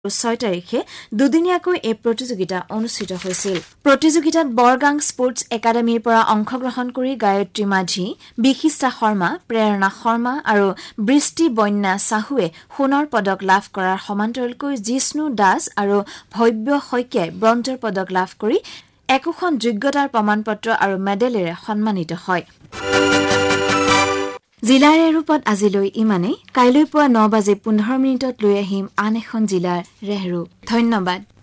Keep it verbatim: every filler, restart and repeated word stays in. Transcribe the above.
ছয় তাৰিখে দুদিনীয়াকৈ এই প্ৰতিযোগিতা অনুষ্ঠিত হৈছিল। প্ৰতিযোগিতাত বৰগাং স্পৰ্টছ একাডেমীৰ পৰা অংশগ্ৰহণ কৰি গায়ত্ৰী মাঝি, বিশিষ্টা শৰ্মা, প্ৰেৰণা শৰ্মা আৰু বৃষ্টি বন্যা চাহুৱে সোণৰ পদক লাভ কৰাৰ সমান্তৰালকৈ জিষ্ণু দাস আৰু ভব্য শইকীয়াই ব্ৰঞ্জৰ পদক লাভ কৰি একোখন যোগ্যতাৰ প্ৰমাণপত্ৰ আৰু মেডেলেৰে সন্মানিত হয়। জিলাৰ এই ৰূপত আজিলৈ ইমানেই। কাইলৈ পুৱা ন বাজি পোন্ধৰ মিনিটত লৈ আহিম আন এখন জিলাৰ ৰেহৰু। ধন্যবাদ।